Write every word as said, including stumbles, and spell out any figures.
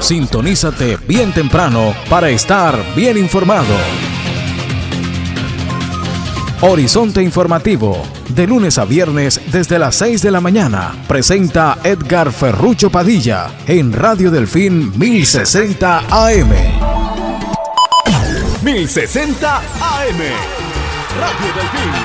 Sintonízate bien temprano para estar bien informado. Horizonte Informativo, de lunes a viernes desde las seis de la mañana, presenta Edgar Ferrucho Padilla en Radio Delfín mil sesenta A M. mil sesenta A M. Radio Delfín.